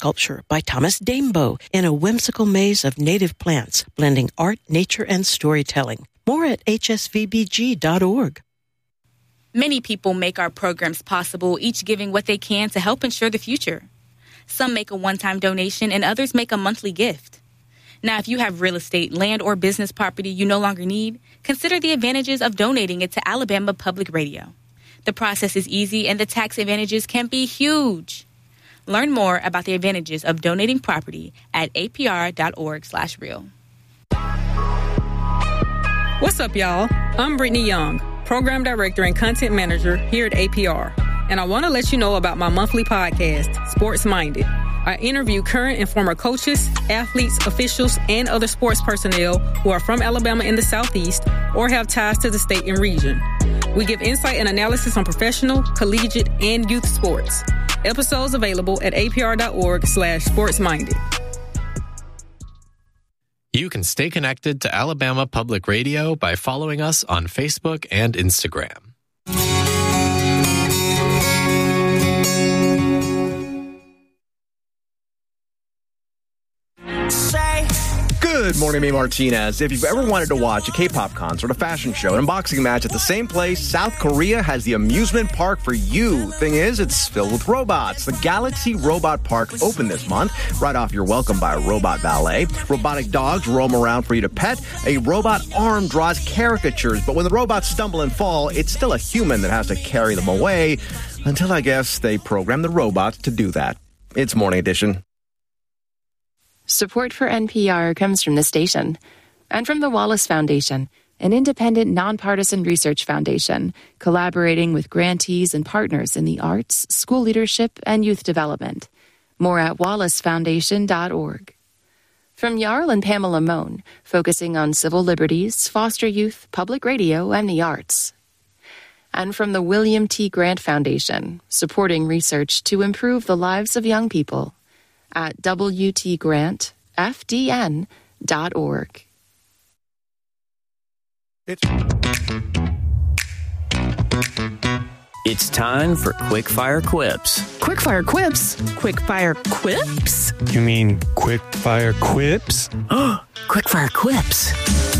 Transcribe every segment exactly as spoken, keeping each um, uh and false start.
sculpture by Thomas Daimbo in a whimsical maze of native plants, blending art, nature, and storytelling. More at H S V B G dot org. Many people make our programs possible, each giving what they can to help ensure the future. Some make a one-time donation and others make a monthly gift. Now, if you have real estate, land, or business property you no longer need, consider the advantages of donating it to Alabama Public Radio. The process is easy and the tax advantages can be huge. Learn more about the advantages of donating property at A P R dot org slash real. What's up, y'all? I'm Brittany Young, Program Director and Content Manager here at A P R, and I want to let you know about my monthly podcast, Sports Minded. I interview current and former coaches, athletes, officials, and other sports personnel who are from Alabama in the Southeast or have ties to the state and region. We give insight and analysis on professional, collegiate, and youth sports. Episodes available at A P R dot org slash sports minded. You can stay connected to Alabama Public Radio by following us on Facebook and Instagram. Good morning, me Martinez. If you've ever wanted to watch a K-pop concert, a fashion show, an unboxing match at the same place, South Korea has the amusement park for you. Thing is, it's filled with robots. The Galaxy Robot Park opened this month. Right off, you're welcomed by a robot ballet. Robotic dogs roam around for you to pet. A robot arm draws caricatures, but when the robots stumble and fall, it's still a human that has to carry them away, until I guess they program the robots to do that. It's Morning Edition. Support for N P R comes from the station and from the Wallace Foundation, an independent, nonpartisan research foundation collaborating with grantees and partners in the arts, school leadership, and youth development. More at wallace foundation dot org. From Jarl and Pamela Mohn, focusing on civil liberties, foster youth, public radio, and the arts. And from the William T. Grant Foundation, supporting research to improve the lives of young people. At W T grant F D N dot org. It's It's time for Quickfire Quips. Quickfire Quips? Quickfire Quips? You mean Quickfire Quips? Quickfire Quips.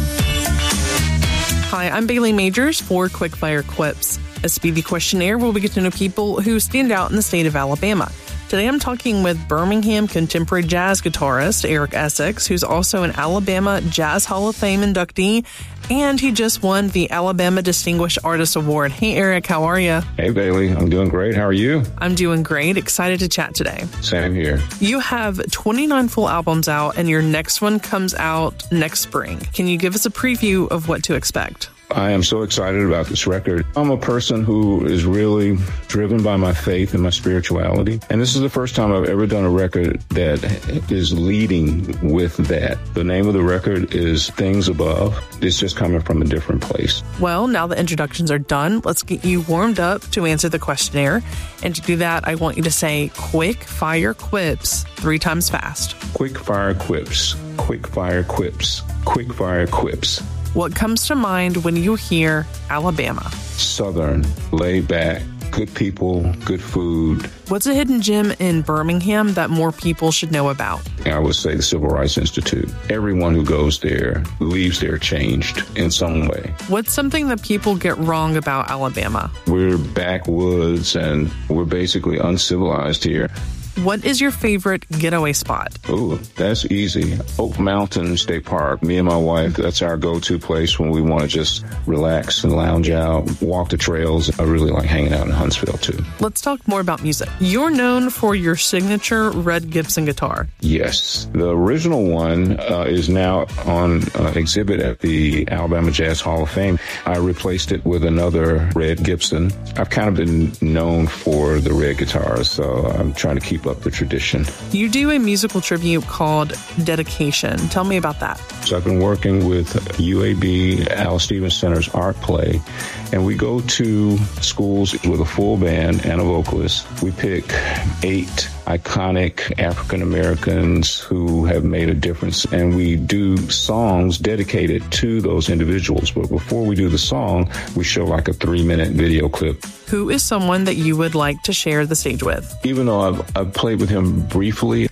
Hi, I'm Bailey Majors for Quickfire Quips, a speedy questionnaire where we get to know people who stand out in the state of Alabama. Today I'm talking with Birmingham contemporary jazz guitarist Eric Essex, who's also an Alabama Jazz Hall of Fame inductee, and he just won the Alabama Distinguished Artist Award. Hey, Eric, how are you? Hey, Bailey. I'm doing great. How are you? I'm doing great. Excited to chat today. Same here. You have twenty-nine full albums out, and your next one comes out next spring. Can you give us a preview of what to expect? I am so excited about this record. I'm a person who is really driven by my faith and my spirituality. And this is the first time I've ever done a record that is leading with that. The name of the record is Things Above. It's just coming from a different place. Well, now the introductions are done. Let's get you warmed up to answer the questionnaire. And to do that, I want you to say quick fire quips three times fast. Quick fire quips. Quick fire quips. Quick fire quips. What comes to mind when you hear Alabama? Southern, laid back, good people, good food. What's a hidden gem in Birmingham that more people should know about? I would say the Civil Rights Institute. Everyone who goes there leaves there changed in some way. What's something that people get wrong about Alabama? We're backwoods and we're basically uncivilized here. What is your favorite getaway spot? Ooh, that's easy. Oak Mountain State Park. Me and my wife, that's our go-to place when we want to just relax and lounge out, walk the trails. I really like hanging out in Huntsville, too. Let's talk more about music. You're known for your signature Red Gibson guitar. Yes. The original one uh, is now on uh, exhibit at the Alabama Jazz Hall of Fame. I replaced it with another Red Gibson. I've kind of been known for the red guitars, so I'm trying to keep up the tradition. You do a musical tribute called Dedication. Tell me about that. So I've been working with U A B, Al Stevens Center's art play, and we go to schools with a full band and a vocalist. We pick eight iconic African Americans who have made a difference, and we do songs dedicated to those individuals. But before we do the song, we show like a three-minute video clip. Who is someone that you would like to share the stage with? Even though I've, I've played with him briefly,